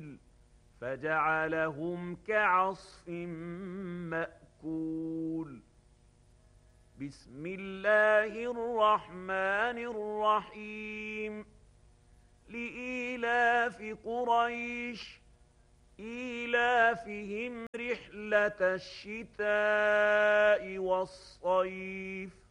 الفيل فجعلهم كعصف مأكول. بسم الله الرحمن الرحيم. لإيلاف قريش إيلافهم رحلة الشتاء والصيف